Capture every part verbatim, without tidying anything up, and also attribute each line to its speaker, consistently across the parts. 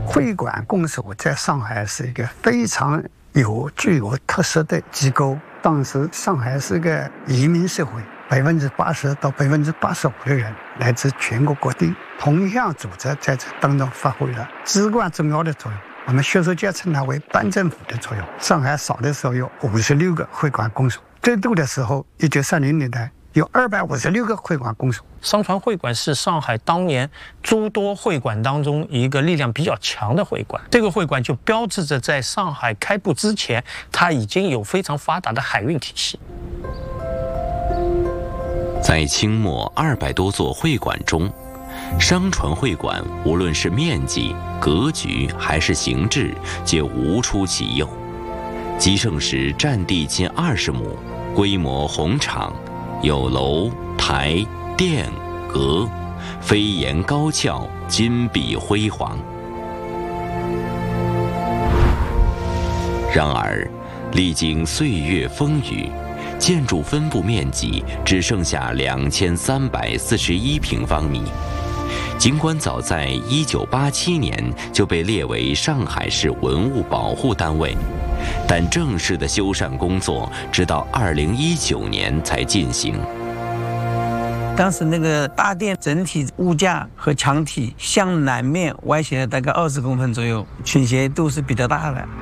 Speaker 1: 会馆公所在上海是一个非常有具有特色的机构。当时上海是个移民社会，百分之八十到百分之八十五的人来自全国各地，同乡组织在这当中发挥了至关重要的作用。我们学术界称它为半政府的作用。上海少的时候有五十六个会馆公所，最多的时候一九三零年代有二百五十六个会馆公所。
Speaker 2: 商船会馆是上海当年诸多会馆当中一个力量比较强的会馆。这个会馆就标志着在上海开埠之前，它已经有非常发达的海运体系。
Speaker 3: 在清末二百多座会馆中，商船会馆无论是面积、格局还是形制，皆无出其右。极盛时占地近二十亩，规模宏敞，有楼、台、殿、阁，飞檐高翘，金碧辉煌。然而，历经岁月风雨，建筑分布面积只剩下两千三百四十一平方米。尽管早在一九八七年就被列为上海市文物保护单位，但正式的修缮工作直到二零一九年才进行。
Speaker 4: 当时那个大殿整体物架和墙体向南面歪斜了大概二十公分左右，倾斜度是比较大的。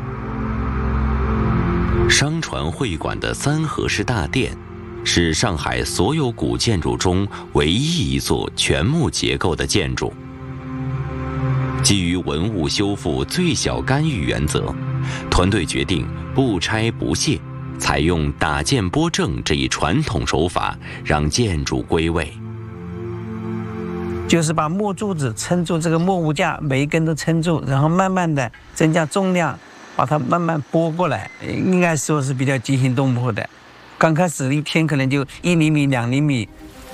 Speaker 3: 商船会馆的三合式大殿，是上海所有古建筑中唯一一座全木结构的建筑。基于文物修复最小干预原则，团队决定不拆不卸，采用打件拨正这一传统手法，让建筑归位。
Speaker 4: 就是把木柱子撑住这个木物架，每一根都撑住，然后慢慢的增加重量，把它慢慢拨过来，应该说是比较惊心动魄的。刚开始一天可能就一厘米、两厘米。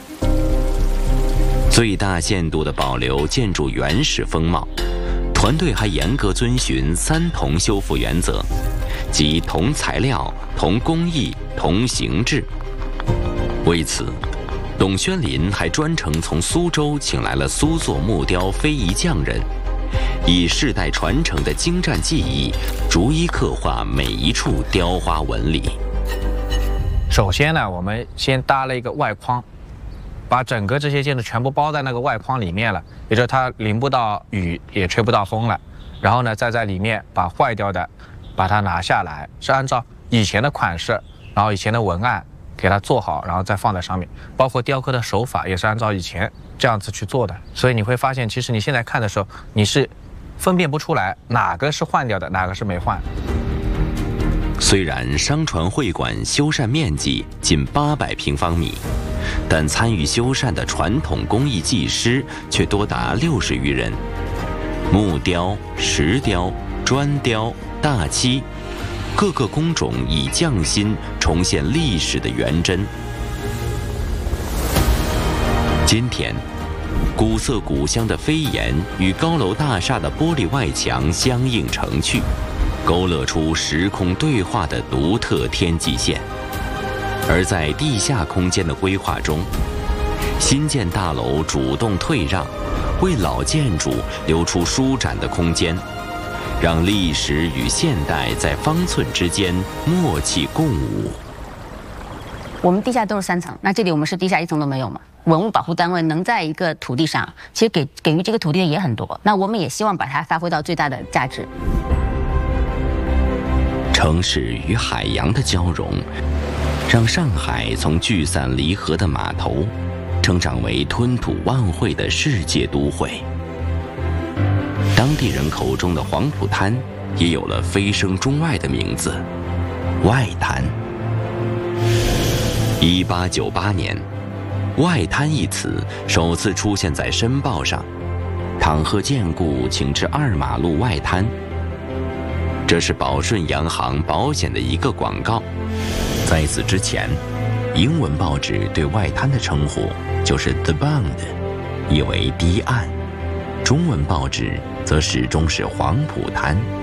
Speaker 3: 最大限度地保留建筑原始风貌，团队还严格遵循三同修复原则，即同材料、同工艺、同形制。为此，董宣林还专程从苏州请来了苏作木雕非遗匠人，以世代传承的精湛技艺，逐一刻画每一处雕花纹理。
Speaker 2: 首先呢，我们先搭了一个外框，把整个这些建筑全部包在那个外框里面了，也就是它淋不到雨，也吹不到风了。然后呢，再在里面把坏掉的把它拿下来，是按照以前的款式，然后以前的文案给它做好，然后再放在上面。包括雕刻的手法也是按照以前这样子去做的。所以你会发现，其实你现在看的时候，你是分辨不出来哪个是换掉的，哪个是没换。
Speaker 3: 虽然商船会馆修缮面积近八百平方米，但参与修缮的传统工艺技师却多达六十余人。木雕、石雕、砖雕、大漆，各个工种以匠心重现历史的原真。今天，古色古香的飞檐与高楼大厦的玻璃外墙相映成趣，勾勒出时空对话的独特天际线。而在地下空间的规划中，新建大楼主动退让，为老建筑留出舒展的空间，让历史与现代在方寸之间默契共舞。
Speaker 5: 我们地下都是三层，那这里我们是地下一层都没有嘛？文物保护单位能在一个土地上，其实给给予这个土地的也很多，那我们也希望把它发挥到最大的价值。
Speaker 3: 城市与海洋的交融，让上海从聚散离合的码头，成长为吞吐万汇的世界都会。当地人口中的黄浦滩，也有了飞升中外的名字——外滩。一八九八年，外滩一词首次出现在申报上，倘贺见故，请至二马路外滩。这是宝顺洋行保险的一个广告。在此之前，英文报纸对外滩的称呼就是 The Bund， 意为堤岸；中文报纸则始终是黄浦滩。